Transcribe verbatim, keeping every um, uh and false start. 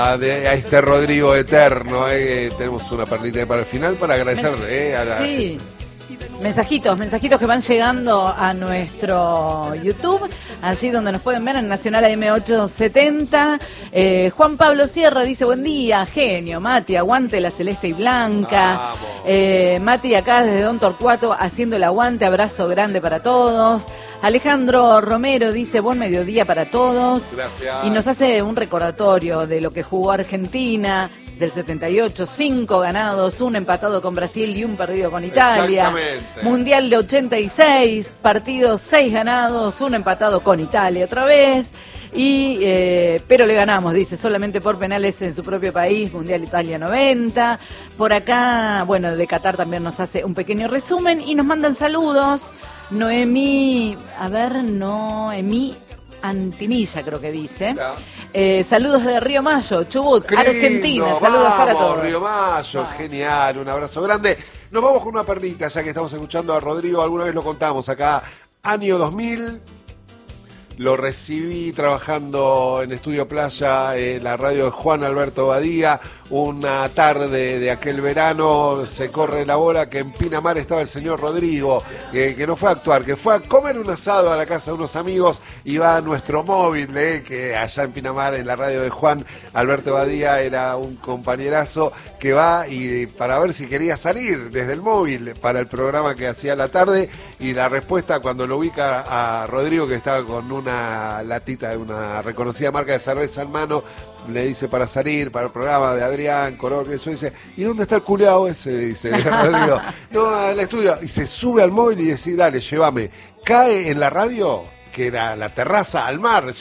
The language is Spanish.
A, de, a este Rodrigo eterno, eh, tenemos una perlita para el final para agradecerle eh, a la... Sí. Mensajitos, mensajitos que van llegando a nuestro YouTube, allí donde nos pueden ver en Nacional A M ochocientos setenta. Eh, Juan Pablo Sierra dice, buen día, genio, Mati, aguante la celeste y blanca. Eh, Mati acá desde Don Torcuato haciendo el aguante, abrazo grande para todos. Alejandro Romero dice, buen mediodía para todos. Gracias. Y nos hace un recordatorio de lo que jugó Argentina del setenta y ocho, cinco ganados, un empatado con Brasil y un perdido con Italia. Exactamente. Mundial de ochenta y seis, partidos, seis ganados, un empatado con Italia otra vez. Y eh, pero le ganamos, dice, solamente por penales en su propio país, Mundial Italia noventa. Por acá, bueno, de Qatar también nos hace un pequeño resumen y nos mandan saludos. Noemí, a ver, Noemí Antimilla creo que dice. Eh, saludos de Río Mayo, Chubut, Qué lindo, Argentina, saludos vamos, para todos. Río Mayo, Vamos. Genial, un abrazo grande. Nos vamos con una perlita, ya que estamos escuchando a Rodrigo, alguna vez lo contamos acá, año dos mil. Lo recibí trabajando en Estudio Playa, en la radio de Juan Alberto Badía. Una tarde de aquel verano se corre la bola que en Pinamar estaba el señor Rodrigo, que, que no fue a actuar, que fue a comer un asado a la casa de unos amigos. Y va a nuestro móvil, eh, que allá en Pinamar, en la radio de Juan Alberto Badía, era un compañerazo que va y para ver si quería salir desde el móvil para el programa que hacía a la tarde. Y la respuesta cuando lo ubica a Rodrigo, que estaba con una latita de una reconocida marca de cerveza en mano, le dice para salir, para el programa de Adrián Coró, que eso dice, ¿y dónde está el culeado ese? Dice Rodrigo. No, al estudio. Y se sube al móvil y dice, dale, llévame. Cae en la radio, que era la terraza al mar.